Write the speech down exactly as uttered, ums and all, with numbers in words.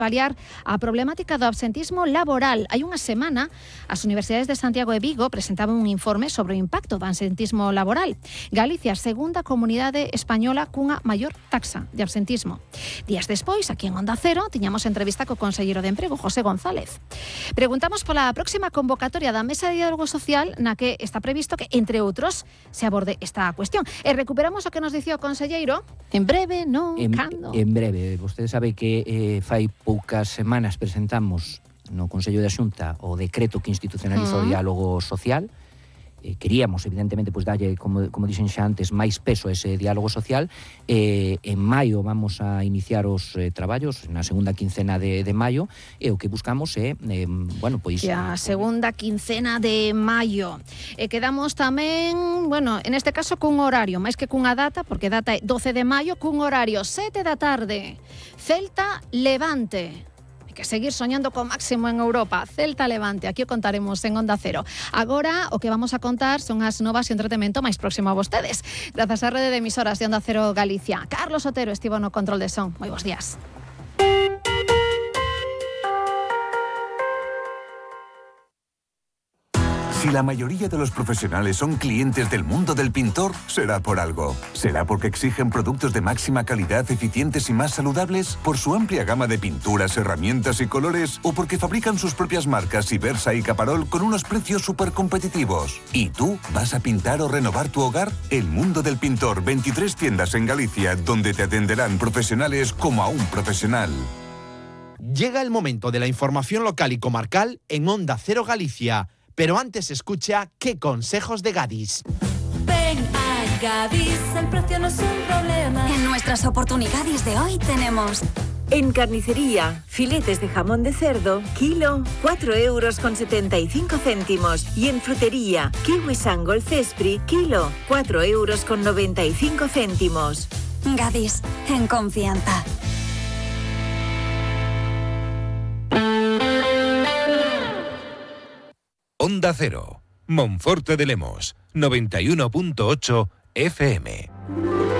paliar a problemática do absentismo laboral. Hai unha semana, as universidades de Santiago e Vigo presentaban un informe sobre o impacto do absentismo laboral. Galicia, segunda comunidade española cunha maior taxa de absentismo. Días despois, aquí en Onda Cero, tiñamos entrevista co conselleiro de Emprego, José González. Preguntamos pola próxima convocatoria da Mesa de Diálogo Social na que está previsto que, entre outros, se aborde esta cuestión. E recuperamos o que nos dicía o conselleiro en breve, non? En, Cando? en breve. Vostede sabe que eh, fai poucas semanas presentamos no Consello da Xunta o decreto que institucionaliza uh-huh. o diálogo social. Eh, queríamos, evidentemente, pues, darlle, como, como dixen xa antes, máis peso a ese diálogo social. Eh, en maio vamos a iniciar os eh, traballos, na segunda quincena de, de maio, e o que buscamos é, eh, bueno, pois... A segunda quincena de maio. E quedamos tamén, bueno, en este caso cun horario, máis que cunha data, porque data é doce de maio, cun horario sete da tarde. Celta Levante. Hai que seguir soñando co máximo en Europa. Celta Levante, aquí o contaremos en Onda Cero. Agora, o que vamos a contar son as novas e entretemento máis próximo a vostedes. Grazas á rede de emisoras de Onda Cero Galicia. Carlos Otero estivo no control de son. Moi bons días. Si la mayoría de los profesionales son clientes del mundo del pintor, será por algo. ¿Será porque exigen productos de máxima calidad, eficientes y más saludables? ¿Por su amplia gama de pinturas, herramientas y colores? ¿O porque fabrican sus propias marcas Ibersa y Caparol con unos precios súper competitivos? ¿Y tú vas a pintar o renovar tu hogar? El mundo del pintor, veintitrés tiendas en Galicia, donde te atenderán profesionales como a un profesional. Llega el momento de la información local y comarcal en Onda Cero Galicia. Pero antes escucha qué consejos de Gadis. Ven a Gadis, el precio no es un problema. En nuestras oportunidades de hoy tenemos... En carnicería, filetes de jamón de cerdo, kilo, cuatro euros con setenta y cinco céntimos. Y en frutería, kiwi sangol cespri, kilo, cuatro euros con noventa y cinco céntimos. Gadis, en confianza. Onda Cero, Monforte de Lemos, noventa y uno punto ocho F M.